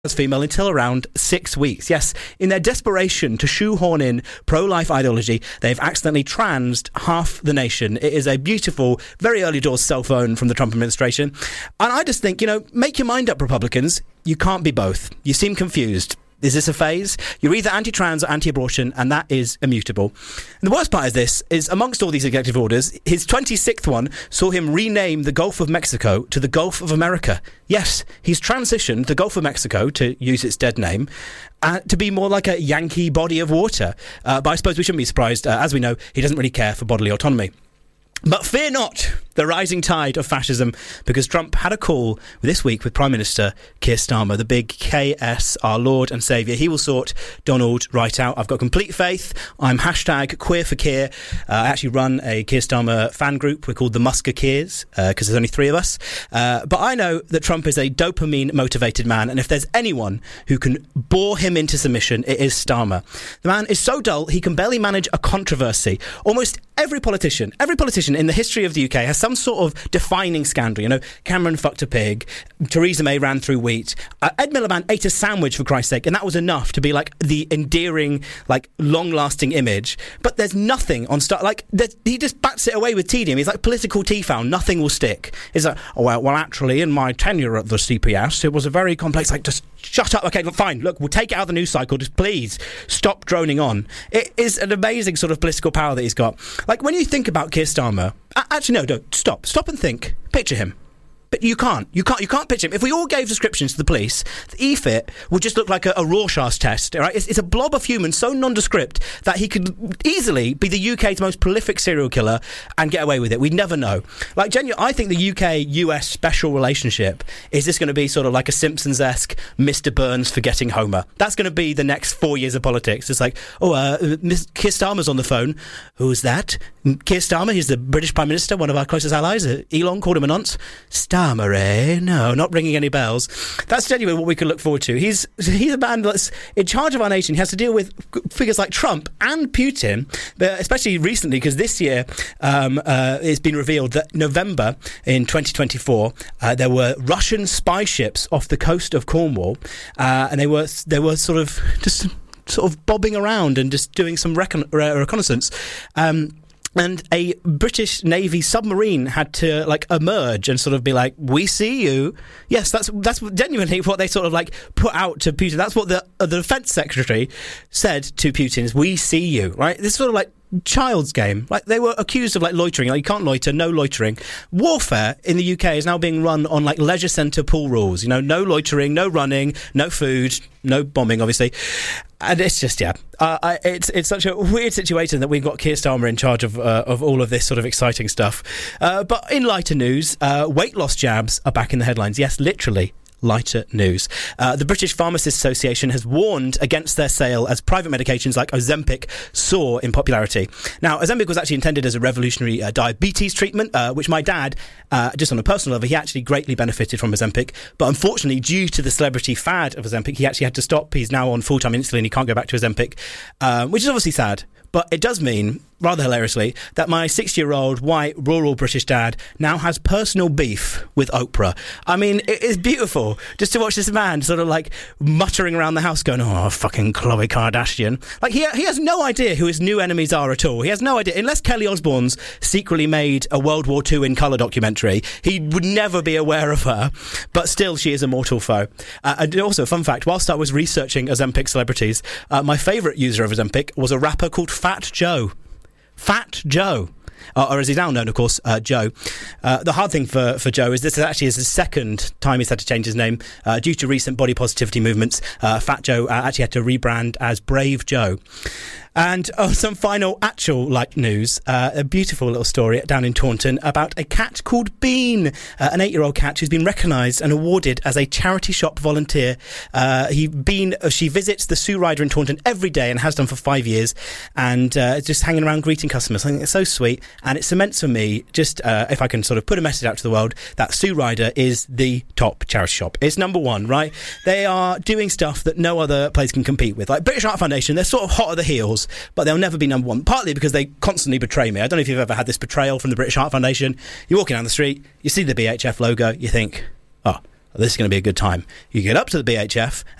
female until around 6 weeks. Yes, in their desperation to shoehorn in pro-life ideology, they've accidentally transed half the nation. It is a beautiful, very early doors cell phone from the Trump administration. And I just think, make your mind up, Republicans. You can't be both. You seem confused. Is this a phase? You're either anti-trans or anti-abortion, and that is immutable. And the worst part of this is, amongst all these executive orders, his 26th one saw him rename the Gulf of Mexico to the Gulf of America. Yes, he's transitioned the Gulf of Mexico, to use its dead name, to be more like a Yankee body of water. But I suppose we shouldn't be surprised. As we know, he doesn't really care for bodily autonomy. But fear not the rising tide of fascism, because Trump had a call this week with Prime Minister Keir Starmer, the big KS, our Lord and Saviour. He will sort Donald right out. I've got complete faith. I'm hashtag queer for Keir. I actually run a Keir Starmer fan group. We're called the Musketeers, because there's only 3 of us. But I know that Trump is a dopamine-motivated man, and if there's anyone who can bore him into submission, it is Starmer. The man is so dull, he can barely manage a controversy. Almost every politician in the history of the UK has some sort of defining scandal. Cameron fucked a pig, Theresa May ran through wheat, Ed Miliband ate a sandwich, for Christ's sake, and that was enough to be like the endearing, like long-lasting image. But there's nothing on he just bats it away with tedium. He's like political T-found. Nothing will stick. It's like, well, actually, in my tenure at the CPS, it was a very complex. Just shut up. Okay, fine. Look, we'll take it out of the news cycle. Just please stop droning on. It is an amazing sort of political power that he's got. Like, when you think about Keir Starmer, actually, no, don't. Stop and think. Picture him. But you can't picture him. If we all gave descriptions to the police, the EFIT would just look like a Rorschach test, right? It's a blob of human so nondescript that he could easily be the UK's most prolific serial killer and get away with it. We'd never know. Like, genuinely, I think the UK-US special relationship is just going to be sort of like a Simpsons-esque Mr. Burns forgetting Homer. That's going to be the next 4 years of politics. It's like, Keir Starmer's on the phone. Who's that? Keir Starmer, he's the British Prime Minister, one of our closest allies. Elon called him a nonce. Starmer, eh? No, not ringing any bells. That's genuinely what we could look forward to. He's a man that's in charge of our nation. He has to deal with figures like Trump and Putin, but especially recently, because this year it's been revealed that November in 2024 there were Russian spy ships off the coast of Cornwall, and they were sort of bobbing around and just doing some reconnaissance. And a British Navy submarine had to emerge and sort of be like, "We see you." Yes, that's genuinely what they sort of put out to Putin. That's what the defense secretary said to Putin is, "We see you." Right? This is sort of child's game. They were accused of loitering. You can't loiter, no loitering. Warfare in the UK is now being run on leisure centre pool rules. No loitering, no running, no food, no bombing, obviously. And it's just, it's such a weird situation that we've got Keir Starmer in charge of all of this sort of exciting stuff. But in lighter news, weight loss jabs are back in the headlines. Yes, literally. Lighter news. The British Pharmacists Association has warned against their sale as private medications like Ozempic soar in popularity. Now, Ozempic was actually intended as a revolutionary diabetes treatment, which my dad, just on a personal level, he actually greatly benefited from Ozempic. But unfortunately, due to the celebrity fad of Ozempic, he actually had to stop. He's now on full-time insulin. He can't go back to Ozempic, which is obviously sad. But it does mean, rather hilariously, that my 60-year-old white rural British dad now has personal beef with Oprah. I mean, it is beautiful just to watch this man sort of muttering around the house going, "Oh, fucking Khloe Kardashian." He has no idea who his new enemies are at all. He has no idea. Unless Kelly Osbourne's secretly made a World War II in colour documentary, he would never be aware of her. But still, she is a mortal foe. And also, fun fact, whilst I was researching Ozempic celebrities, my favourite user of Ozempic was a rapper called Fat Joe. Fat Joe. Or as he's now known, of course, Joe. The hard thing for Joe is this actually is the second time he's had to change his name. Due to recent body positivity movements, Fat Joe actually had to rebrand as Brave Joe. And some final actual news, a beautiful little story down in Taunton about a cat called Bean, an 8-year-old cat who's been recognised and awarded as a charity shop volunteer. She visits the Sue Rider in Taunton every day and has done for 5 years, and just hanging around greeting customers. I think it's so sweet, and it cements for me, just if I can sort of put a message out to the world, that Sue Rider is the top charity shop. It's number one, right? They are doing stuff that no other place can compete with. Like British Art Foundation, they're sort of hot at the heels, but they'll never be number one, partly because they constantly betray me. I don't know if you've ever had this betrayal from the British Art Foundation. You're walking down the street, you see the BHF logo, you think, oh, this is going to be a good time. You get up to the BHF